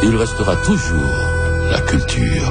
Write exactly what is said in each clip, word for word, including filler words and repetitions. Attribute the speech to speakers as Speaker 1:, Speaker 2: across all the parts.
Speaker 1: il restera toujours la culture.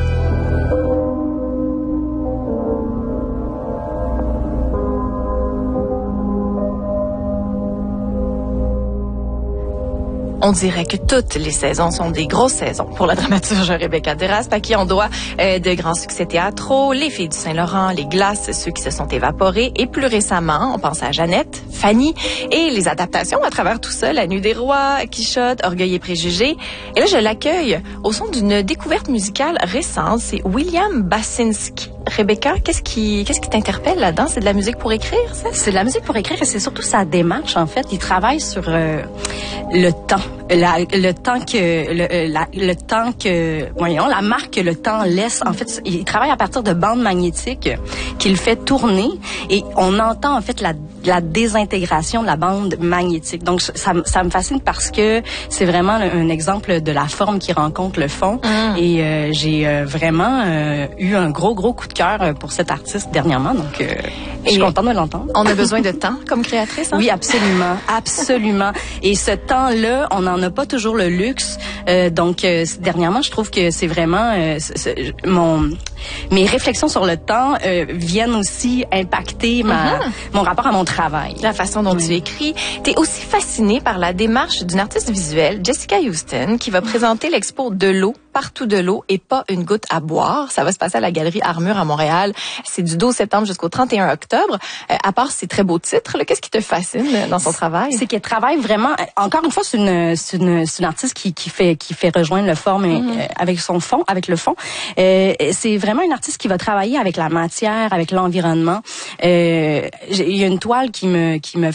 Speaker 2: On dirait que toutes les saisons sont des grosses saisons pour la dramaturge Rebecca Deraspe, à qui on doit euh, de grands succès théâtraux, Les Filles du Saint-Laurent, Les Glaces, ceux qui se sont évaporés, et plus récemment, on pense à Jeannette, Fanny, et les adaptations à travers tout ça, La Nuit des Rois, Quichotte, Orgueil et Préjugés. Et là, je l'accueille au son d'une découverte musicale récente, c'est William Basinski. Rebecca, qu'est-ce qui, qu'est-ce qui t'interpelle là-dedans? C'est de la musique pour écrire, ça?
Speaker 3: C'est de la musique pour écrire et c'est surtout sa démarche, en fait. Il travaille sur euh, le temps. La, le temps que le, la, le temps que voyons la marque que le temps laisse. En fait, il travaille à partir de bandes magnétiques qu'il fait tourner et on entend en fait la, la désintégration de la bande magnétique. Donc ça, ça me fascine parce que c'est vraiment un exemple de la forme qui rencontre le fond. Mm. Et euh, j'ai euh, vraiment euh, eu un gros gros coup de cœur pour cet artiste dernièrement. Donc euh, je suis contente de l'entendre.
Speaker 2: On a besoin de temps comme créatrice. Hein?
Speaker 3: Oui, absolument, absolument. Et ce temps-là, on en a pas toujours le luxe. Euh, donc, euh, dernièrement, je trouve que c'est vraiment euh, c'est, mon mes réflexions sur le temps euh, viennent aussi impacter ma, mm-hmm. mon rapport à mon travail.
Speaker 2: La façon dont oui. tu écris. Tu es aussi fascinée par la démarche d'une artiste visuelle, Jessica Houston, qui va présenter l'expo De l'eau, partout de l'eau et pas une goutte à boire. Ça va se passer à la Galerie Armure à Montréal. C'est du douze septembre jusqu'au trente et un octobre. Euh, à part ces très beaux titres, là, qu'est-ce qui te fascine dans son travail?
Speaker 3: C'est qu'elle travaille vraiment. Encore une fois, c'est une, c'est une, c'est une artiste qui, qui fait, qui fait rejoindre le forme mm-hmm. euh, avec son fond, avec le fond. Euh, c'est vraiment une artiste qui va travailler avec la matière, avec l'environnement. Euh, il y a une toile qui me, qui me